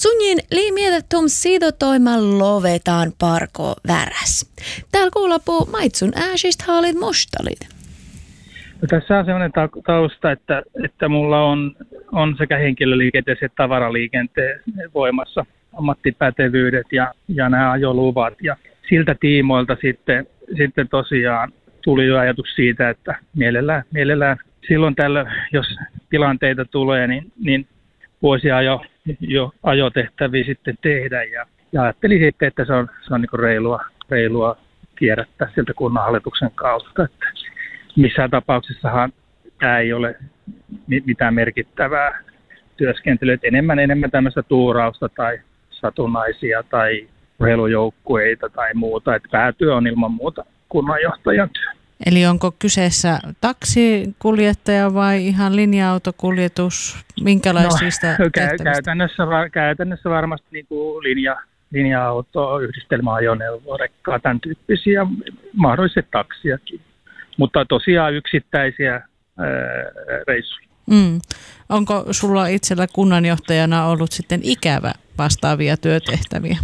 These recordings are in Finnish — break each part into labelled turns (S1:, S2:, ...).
S1: Sunjin liimietä tom sidotoiman lovetaan parko väräs. Täällä kuulapuu maitsun ääsistä haalit mostalit.
S2: No, tässä on sellainen tausta, että mulla on sekä henkilöliikenteen että tavaraliikenteen voimassa ammattipätevyydet ja nämä ajoluvat. Ja siltä tiimoilta sitten tosiaan tuli jo ajatus siitä, että mielellään silloin tällöin, jos tilanteita tulee, niin voisi jo ajotehtäviä sitten tehdä. Ja ajattelin sitten, että se on niin kuin reilua kierrättää sieltä kunnanhallituksen kautta. Että missään tapauksessahan tämä ei ole mitään merkittävää työskentelyä. Enemmän tämmöistä tuurausta tai satunnaisia tai urheilujoukkueita tai muuta. Että päätyö on ilman muuta kunnanjohtajan työ.
S3: Eli onko kyseessä taksikuljettaja vai ihan linja-autokuljetus? Minkälaisista
S2: tehtävistä? Käytännössä varmasti niin kuin linja-auto, yhdistelmäajoneuvo, rekkaa, tämän tyyppisiä, mahdollisesti taksiakin. Mutta tosiaan yksittäisiä reissuja.
S3: Onko sulla itsellä kunnanjohtajana ollut sitten ikävä vastaavia työtehtäviä?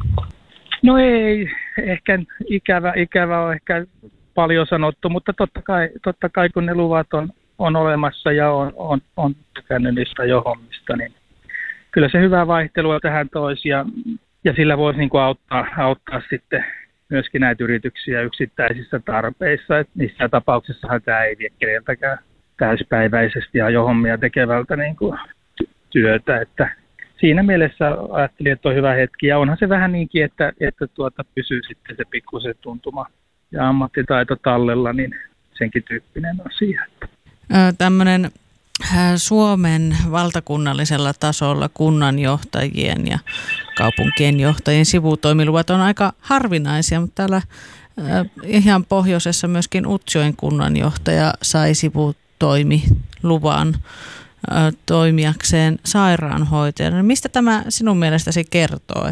S2: No ei, ehkä ikävä on ehkä paljon sanottu, mutta totta kai kun ne luvat on olemassa ja on tykännyt niistä jo hommista, niin kyllä se hyvää vaihtelua tähän toisi ja sillä voisi niin kuin auttaa sitten myöskin näitä yrityksiä yksittäisissä tarpeissa. Että niissä tapauksessahan tämä ei vie keneltäkään täyspäiväisesti ja jo hommia tekevältä niin kuin työtä. Että siinä mielessä ajattelin, että on hyvä hetki ja onhan se vähän niinkin, että pysyy sitten se pikkusen tuntuma ja ammattitaito tallella, niin senkin tyyppinen asia.
S3: Tämmöinen Suomen valtakunnallisella tasolla kunnanjohtajien ja kaupunkien johtajien sivutoimiluvat on aika harvinaisia, mutta täällä ihan pohjoisessa myöskin Utsjoen kunnanjohtaja sai sivutoimiluvan toimijakseen sairaanhoitajana. Mistä tämä sinun mielestäsi kertoo?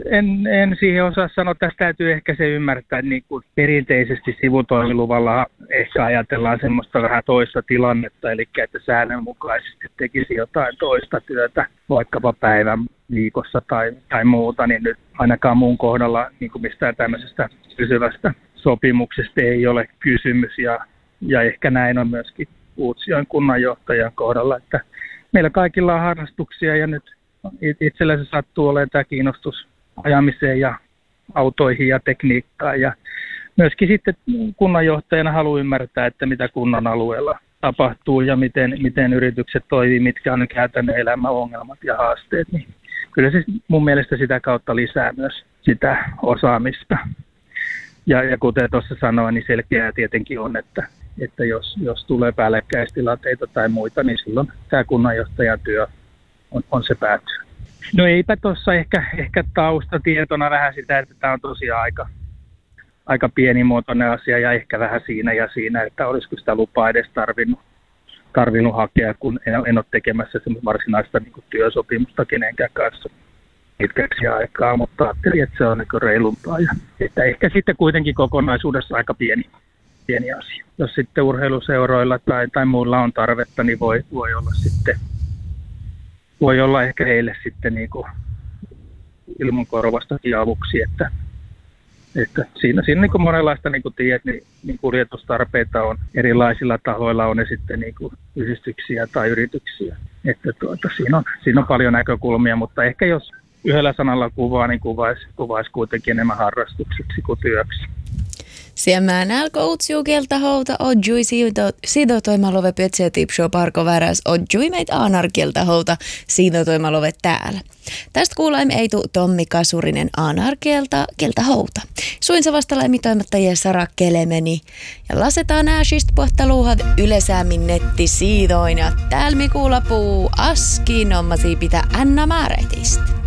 S2: En siihen osaa sanoa. Tästä täytyy ehkä se ymmärtää, niin kuin perinteisesti sivutoimiluvalla ehkä ajatellaan semmoista vähän toista tilannetta, eli että säännönmukaisesti tekisi jotain toista työtä, vaikkapa päivän viikossa tai muuta, niin nyt ainakaan mun kohdalla niin kuin mistään tämmöisestä pysyvästä sopimuksesta ei ole kysymys, ja ehkä näin on myöskin Utsjoen kunnanjohtajan kohdalla, että meillä kaikilla on harrastuksia ja nyt itsellä se sattuu olemaan tämä kiinnostus ajamiseen ja autoihin ja tekniikkaan ja myöskin sitten kunnanjohtajana haluan ymmärtää, että mitä kunnan alueella tapahtuu ja miten yritykset toimii, mitkä on käytännön elämän ongelmat ja haasteet, niin kyllä se mun mielestä sitä kautta lisää myös sitä osaamista. Ja kuten tuossa sanoin, niin selkeää tietenkin on, että jos tulee päällekkäistilanteita tai muita, niin silloin tämä kunnanjohtajan työ on se päätyy. No eipä tuossa ehkä taustatietona vähän sitä, että tämä on tosiaan aika pienimuotoinen asia ja ehkä vähän siinä, että olisiko sitä lupaa edes tarvinnut hakea, kun en ole tekemässä semmoista varsinaista niin kuin työsopimusta kenenkään kanssa pitkäksi aikaa, mutta ajattelin, että se on niin reilumpaa ja että ehkä sitten kuitenkin kokonaisuudessa aika pieni asia. Jos sitten urheiluseuroilla tai muilla on tarvetta, niin voi olla ehkä heille sitten niin kuin ilman korvastakin avuksi, että siinä niin kuin monenlaista, niin kuin tiedät, niin kuljetustarpeita on erilaisilla tahoilla, on ne sitten niin kuin yhdistyksiä tai yrityksiä. Että siinä on paljon näkökulmia, mutta ehkä jos yhdellä sanalla kuvaa, niin kuvaisi kuitenkin enemmän harrastukseksi kuin työksi.
S1: Siemään alko Utsjoelta houta odjui sidotoimalove petse tipsho parko väräs odjui meitä Aanarkielta houta sidotoimalove täällä. Tästä kuulaimme ei tuu Tommi Kasurinen Aanarkielta houta. Suin se vasta laimitoimattajia Sara Kelemeni ja lasetaan ääsistä puhtaluuhat ylesäämin netti siidoin ja täällä mi kuulapuu askiin ommasi pitää Anna Maaretista.